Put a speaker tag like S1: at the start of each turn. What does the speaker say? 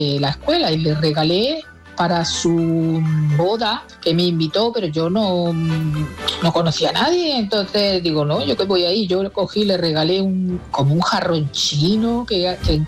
S1: la escuela y le regalé para su boda, que me invitó, pero yo no conocía a nadie, entonces digo, no, yo qué voy ahí, yo cogí, le regalé como un jarrón chino que